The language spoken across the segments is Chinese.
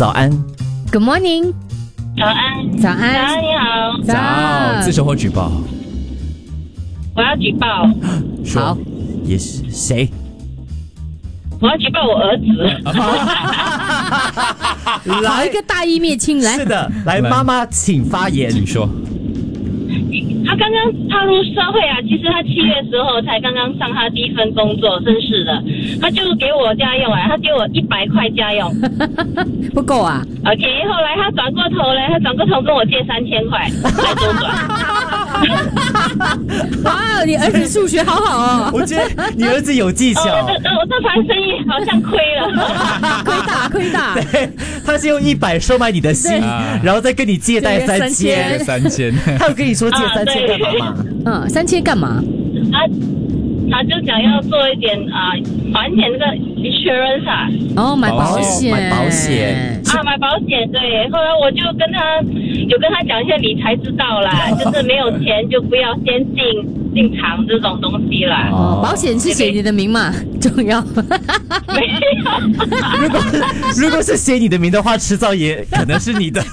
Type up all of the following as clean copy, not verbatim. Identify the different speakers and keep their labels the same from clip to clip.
Speaker 1: 早安。
Speaker 2: Good morning，
Speaker 3: 早安，
Speaker 2: 早安，
Speaker 3: 早安，你好，
Speaker 1: 早，
Speaker 4: 自首或举报？
Speaker 3: 我要举报，
Speaker 2: 好，
Speaker 1: 也是谁？
Speaker 3: 我要举报我儿子。
Speaker 2: 好一个大义灭亲，来
Speaker 1: 是，的，来，妈妈请发言。
Speaker 4: 请说。
Speaker 3: 他刚刚踏入社会啊，其实他7月时候才刚刚上他第一份工作，正式的，他就给我家用啊，他给我100块家用。
Speaker 2: 不够啊，
Speaker 3: OK， 后来他转过头跟我借3000块来周转。
Speaker 2: 哇，你儿子数学好好哦，
Speaker 1: 我觉得你儿子有技巧。
Speaker 3: 我这盘生意好像亏了。
Speaker 2: 亏大，
Speaker 1: 对，他是用100收买你的心，然后再跟你借贷
Speaker 2: 对
Speaker 1: 3000。
Speaker 4: 3000，
Speaker 1: 他有跟你说借3000干嘛吗？
Speaker 2: 3000干嘛？
Speaker 3: 他就想要做一点还钱那个 insurance 啊。
Speaker 2: 哦，买保险，
Speaker 1: 买保险
Speaker 3: 买保险，对。后来我就跟他讲一些理财之道啦，就是没有钱就不要先进场这种东西啦。
Speaker 2: 哦，保险是写你的名嘛，重要。
Speaker 3: 没有，
Speaker 1: 如果是写你的名的话，迟早也可能是你的。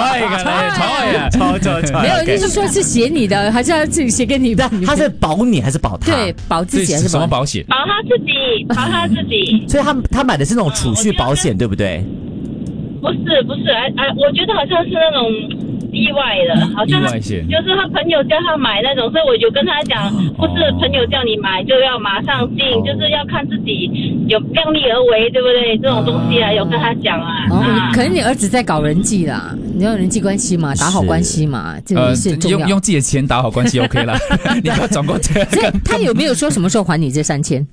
Speaker 2: 没有，就是说是写你的，还是要自己写给你的？
Speaker 1: 他是保你还是保他？
Speaker 2: 对，保自己还是
Speaker 4: 什么
Speaker 2: 保？
Speaker 4: 保险？
Speaker 3: 保他自己。
Speaker 1: 所以他买的是那种储蓄保险，对不对？
Speaker 3: 不是，我觉得好像是那种意外的，好像
Speaker 4: 意外险
Speaker 3: 就是他朋友叫他买那种，所以我就跟他讲，不是朋友叫你买就要马上进，就是要看自己有量力而为，对不对？这种东西啊，有跟他讲啊。
Speaker 2: 可能你儿子在搞人际啦，你要人际关系嘛，打好关系嘛，这个也是重要。
Speaker 4: 用自己的钱打好关系 OK 了，你不要转过这
Speaker 2: 所以
Speaker 4: 个。
Speaker 2: 他有没有说什么时候还你这3000？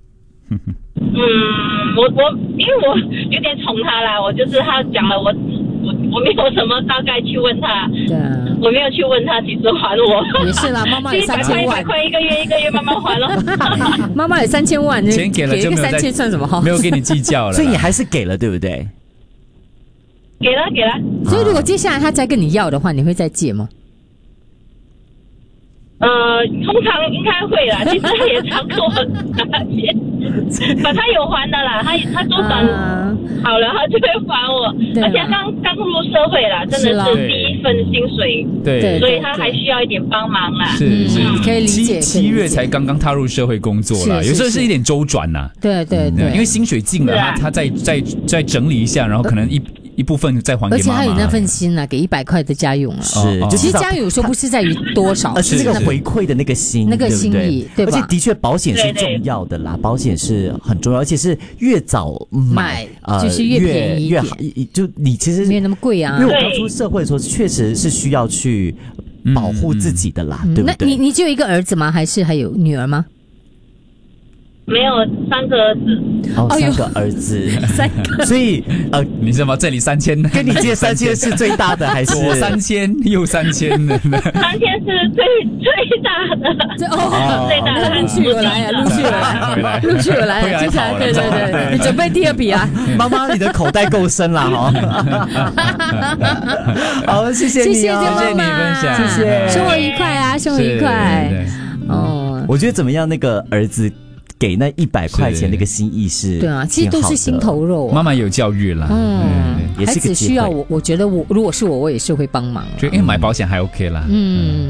Speaker 3: 我因为我有点宠他啦，我就是他讲了，我没有什么大概去问他，
Speaker 2: 对啊，
Speaker 3: 我没有去问他几时还我。
Speaker 2: 也是啦，妈妈有3000万
Speaker 3: 100块一个月慢慢还了。
Speaker 2: 妈妈有3000万，
Speaker 4: 钱给了
Speaker 2: 一个
Speaker 4: 就没有再
Speaker 2: 3000算什么哈？
Speaker 4: 没有跟你计较了。
Speaker 1: 所以你还是给了，对不对？
Speaker 3: 给了。
Speaker 2: 所以如果接下来他再跟你要的话，你会再借吗？
Speaker 3: 通常应该会啦，其实他也常跟我拿钱，他有还的啦，他周转好了，他就会还我，而且刚入社会啦，真的是第一份薪水，
Speaker 4: 对，
Speaker 3: 所以他还需要一点帮忙啦。
Speaker 4: 是，
Speaker 2: 可以理解。
Speaker 4: 7月才刚刚踏入社会工作啦，有时候是一点周转呐。
Speaker 2: 对，
Speaker 4: 因为薪水进了，他再整理一下，然后可能一部分再还给妈妈。
Speaker 2: 而且他有那份心啊，给100块的家用啊。
Speaker 1: 是，
Speaker 2: 其实家用有时候不是在于多少，
Speaker 1: 而是那个回馈的那个心，
Speaker 2: 那个心意，对吧？
Speaker 1: 而且的确，保险是重要的啦，保险是很重要，而且是越早买
Speaker 2: 就是越便宜
Speaker 1: 越好。就你其实
Speaker 2: 没有那么贵啊。
Speaker 1: 因为我刚出社会的时候，确实是需要去保护自己的啦，对不对？
Speaker 2: 那你只有一个儿子吗？还是还有女儿吗？
Speaker 3: 没有3个儿子。
Speaker 1: 3个儿子
Speaker 2: ，3个。
Speaker 1: 所以
Speaker 4: 你知道吗？这里3000，
Speaker 1: 跟你借3000是最大的还是
Speaker 4: 左3000右3000的
Speaker 3: ？3000是最大的。最大的。
Speaker 2: 陆续有来，接下来对，你准备第2笔啊？
Speaker 1: 妈妈，你的口袋够深了哈。好，谢谢你，
Speaker 4: 谢谢你分享，
Speaker 2: 谢谢，生活愉快啊，生活愉快。
Speaker 1: 我觉得怎么样？那个儿子给那100块钱那个心意是，
Speaker 2: 对啊，其实都是心头肉。
Speaker 4: 妈妈有教育啦，
Speaker 1: 也是个
Speaker 2: 孩子需要我觉得如果是我也是会帮忙。
Speaker 4: 就因为买保险还 OK 啦，